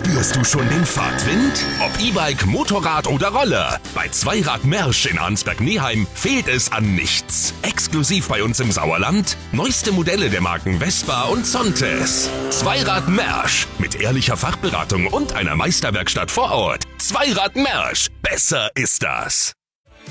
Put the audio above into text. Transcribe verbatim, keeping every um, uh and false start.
Spürst du schon den Fahrtwind? Ob E-Bike, Motorrad oder Roller. Bei Zweirad Mersch in Arnsberg-Neheim fehlt es an nichts. Exklusiv bei uns im Sauerland. Neueste Modelle der Marken Vespa und Zontes. Zweirad Mersch. Mit ehrlicher Fachberatung und einer Meisterwerkstatt vor Ort. Zweirad Mersch. Besser ist das.